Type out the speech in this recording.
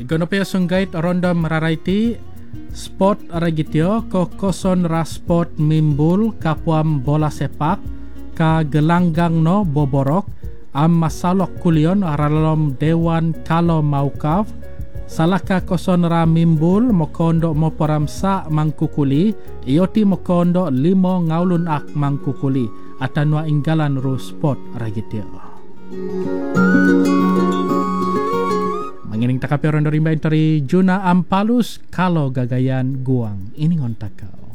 Igonopia sunggait rondom raraiti sport aragitio ko koson ra sport mimbul kapuam bola sepak ka gelanggang no boborok am masalok kulion aralom dewan kalo maukaf salaka koson ra mimbul mokondo moporam sa mangkukuli ioti mokondo limo ngaulun ak mangkukuli atanwa inggalan ru sport aragitio. Mangining takapi rondo rimba intari Juna Ampalus kalau gagayan guang ini ngontakau.